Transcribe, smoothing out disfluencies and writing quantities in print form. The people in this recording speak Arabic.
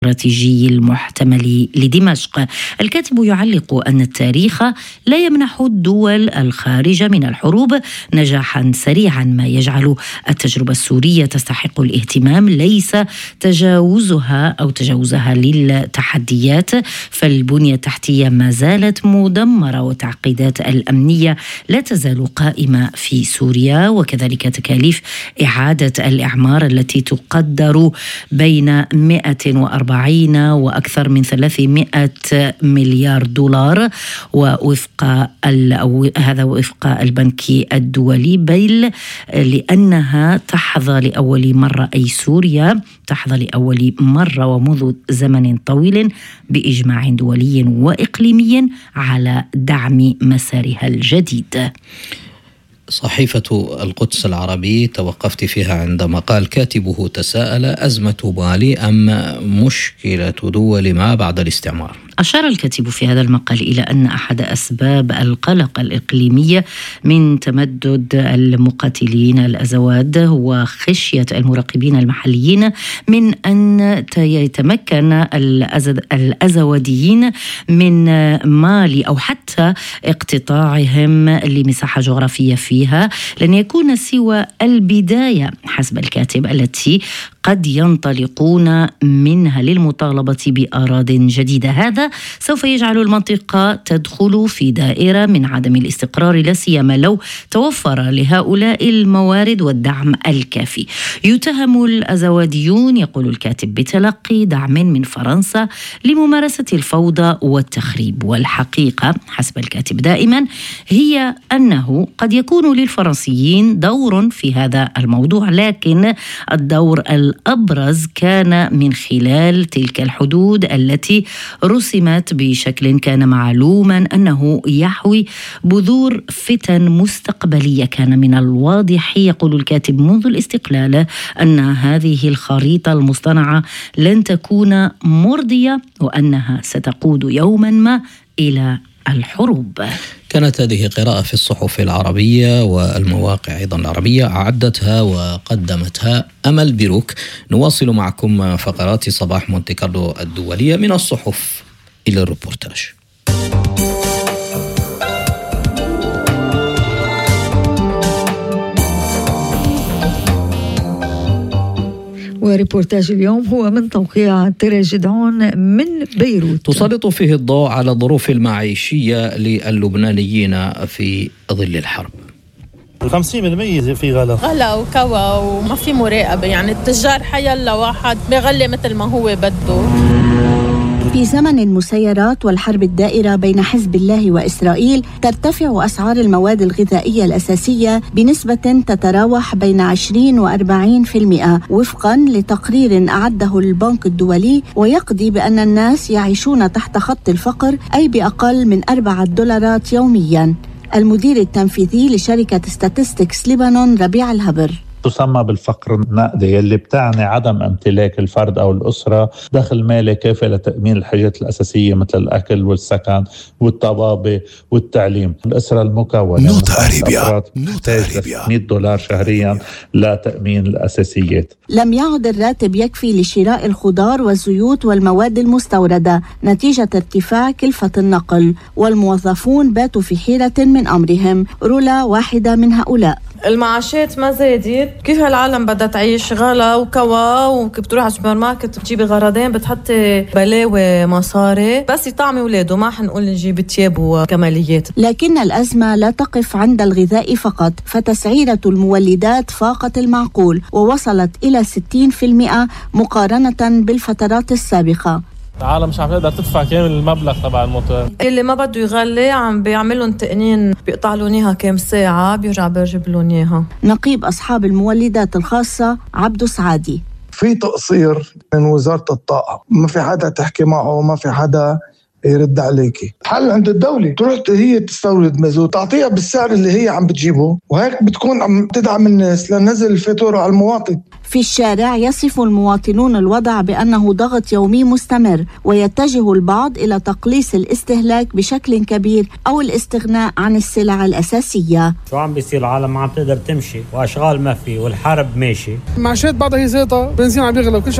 الاستراتيجي المحتمل لدمشق. الكاتب يعلق أن التاريخ لا يمنح الدول الخارجة من الحروب نجاحا سريعا، ما يجعل التجربة السورية تستحق الاهتمام، ليس تجاوزها للتحديات، فالبنية التحتية ما زالت مدمرة والتعقيدات الأمنية لا تزال قائمة في سوريا، وكذلك تكاليف إعادة الإعمار التي تقدر بين 140 وأكثر من 300 مليار دولار، هذا وفق البنك الدولي، بل لأنها تحظى لأول مرة، أي سوريا تحظى لأول مرة ومنذ زمن طويل بإجماع دولي وإقليمي على دعم مسارها الجديد. صحيفة القدس العربي توقفت فيها عندما قال كاتبه: تساءل أزمة بالي أم مشكلة دول ما بعد الاستعمار. أشار الكاتب في هذا المقال إلى أن أحد أسباب القلق الإقليمي من تمدد المقاتلين الأزواد هو خشية المراقبين المحليين من أن يتمكن الأزوديين من مال أو حتى اقتطاعهم لمساحة جغرافية فيها لن يكون سوى البداية حسب الكاتب، التي قد ينطلقون منها للمطالبة بأراضٍ جديدة. هذا سوف يجعل المنطقة تدخل في دائرة من عدم الاستقرار، لا سيما لو توفر لهؤلاء الموارد والدعم الكافي. يتهم الأزواديون، يقول الكاتب، بتلقي دعم من فرنسا لممارسة الفوضى والتخريب، والحقيقة حسب الكاتب دائما هي أنه قد يكون للفرنسيين دور في هذا الموضوع، لكن الدور الأبرز كان من خلال تلك الحدود التي رسمت بشكل كان معلوما أنه يحوي بذور فتن مستقبلية. كان من الواضح، يقول الكاتب، منذ الاستقلال أن هذه الخريطة المصطنعة لن تكون مرضية، وأنها ستقود يوما ما إلى الحروب. كانت هذه قراءة في الصحف العربية والمواقع أيضا العربية، أعدتها وقدمتها أمل بيروك. نواصل معكم فقرات صباح مونتي كارلو الدولية من الصحف إلى الروبورتاج. وريبورتاج اليوم هو من توقيع تراجدعون من بيروت، تسلط فيه الضوء على الظروف المعيشية للبنانيين في ظل الحرب. 50% في غلا وكوا وما في مراقبة، يعني التجار حيلا واحد بيغلي مثل ما هو بده. في زمن المسيرات والحرب الدائرة بين حزب الله وإسرائيل، ترتفع أسعار المواد الغذائية الأساسية بنسبة تتراوح بين 20 و40% وفقا لتقرير أعده البنك الدولي، ويقضي بأن الناس يعيشون تحت خط الفقر، أي بأقل من $4 يوميا. المدير التنفيذي لشركة ستاتستكس لبنان ربيع الهبر: تسمى بالفقر النقدي، اللي بتعني عدم امتلاك الفرد أو الأسرة دخل مالي كافي لتأمين الحاجات الأساسية مثل الأكل والسكن والطبابة والتعليم. الأسرة المكونة من $100 شهريا لتأمين الأساسيات. لم يعد الراتب يكفي لشراء الخضار والزيوت والمواد المستوردة نتيجة ارتفاع كلفة النقل، والموظفون باتوا في حيرة من أمرهم. رولا واحدة من هؤلاء: المعاشات ما زادت، كيف هالعالم بدها تعيش؟ غلا وكوا، وبتروح على السوبر ماركت بتجيبي غرضين بتحطي بلاوي مصاري بس يطعمي ولاده، ما حنقول نجيب تياب وكماليات. لكن الأزمة لا تقف عند الغذاء فقط، فتسعيرة المولدات فاقت المعقول ووصلت إلى 60% مقارنة بالفترات السابقة. العالم مش عم تقدر تدفع كامل المبلغ تبع الموتور. اللي ما بده يغلي عم بيعملون تقنين، بيقطع لهم اياها كام ساعة بيرجع بيجيب لهم اياها. نقيب أصحاب المولدات الخاصة عبدو سعادي: في تقصير من وزارة الطاقة، ما في حدا تحكي معه وما في حدا يرد عليكي. حل عند الدولة، تروح هي تستورد مازوت تعطيها بالسعر اللي هي عم بتجيبه، وهيك بتكون عم تدعم الناس لنزل الفاتورة على المواطن. في الشارع يصف المواطنون الوضع بأنه ضغط يومي مستمر، ويتجه البعض إلى تقليص الاستهلاك بشكل كبير أو الاستغناء عن السلع الأساسية. شو عم بيصير؟ العالم ما عم تقدر تمشي، وأشغال ما في، والحرب ماشي، معاشات بعضها هي زيطة، بنزين عم يغلى وكل